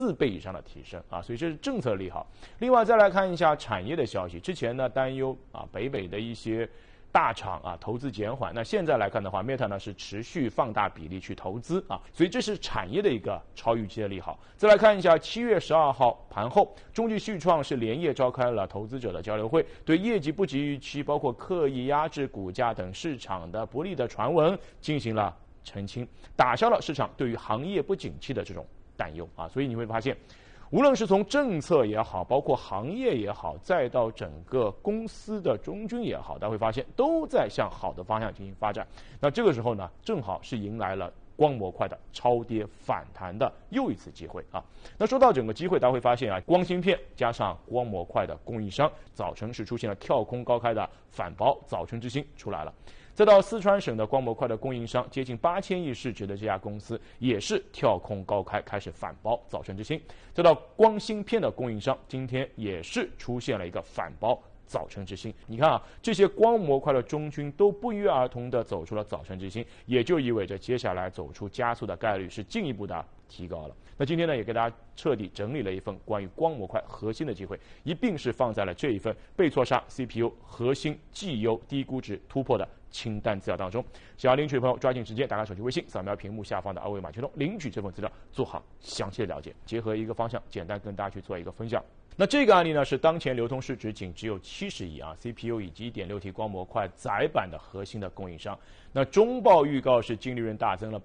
倍以上的提升啊，所以这是政策利好。另外再来看一下产业的消息，之前呢担忧啊北美的一些大厂啊投资减缓，那现在来看的话 ，Meta 呢是持续放大比例去投资啊，所以这是产业的一个超预期的利好。再来看一下7月12号盘后，中继旭创是连夜召开了投资者的交流会，对业绩不及预期，包括刻意压制股价等市场的不利的传闻进行了澄清，打消了市场对于行业不景气的这种担忧啊，所以你会发现，无论是从政策也好，包括行业也好，再到整个公司的中军也好，大家会发现都在向好的方向进行发展。那这个时候呢，正好是迎来了光模块的超跌反弹的又一次机会啊。那说到整个机会，大家会发现啊，光芯片加上光模块的供应商，早晨是出现了跳空高开的反包，早晨之星出来了。再到四川省的光模块的供应商，接近8000亿市值的这家公司也是跳空高开，开始反包早晨之星。再到光芯片的供应商，今天也是出现了一个反包早晨之星。你看啊，这些光模块的中军都不约而同的走出了早晨之星，也就意味着接下来走出加速的概率是进一步的提高了。那今天呢，也给大家彻底整理了一份关于光模块核心的机会，一并是放在了这一份被错杀 CPU 核心绩优低估值突破的清单资料当中。想要领取的朋友，抓紧时间打开手机微信，扫描屏幕下方的2维码驱动，领取这份资料，做好详细的了解。结合一个方向，简单跟大家去做一个分享。那这个案例呢，是当前流通市值仅只有70亿啊 ，CPU 以及 1.6T 光模块载板的核心的供应商。那中报预告是净利润大增了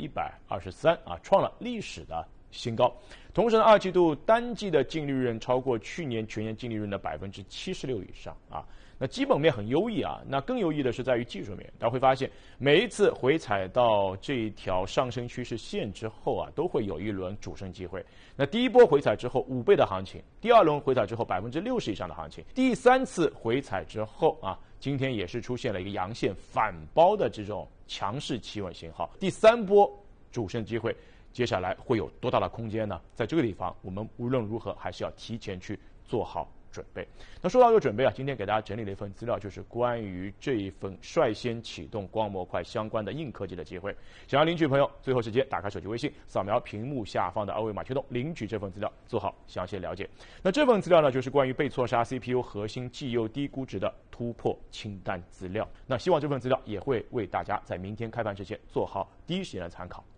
123%啊，创了历史的新高。同时呢，二季度单季的净利润超过去年全年净利润的76%以上啊。那基本面很优异啊，那更优异的是在于技术面。大家会发现，每一次回踩到这一条上升趋势线之后啊，都会有一轮主升机会。那第一波回踩之后5倍的行情，第二轮回踩之后60%以上的行情，第3次回踩之后啊，今天也是出现了一个阳线反包的这种强势企稳信号。第3波主升机会，接下来会有多大的空间呢？在这个地方，我们无论如何还是要提前去做好准备。那说到这个准备啊，今天给大家整理了一份资料，就是关于这一份率先启动光模块相关的硬科技的机会。想要领取朋友，最后时间打开手机微信，扫描屏幕下方的2维码驱动，领取这份资料，做好详细了解。那这份资料呢，就是关于被错杀 CPU 核心绩优低估值的突破清单资料。那希望这份资料也会为大家在明天开盘之前做好第一时间的参考。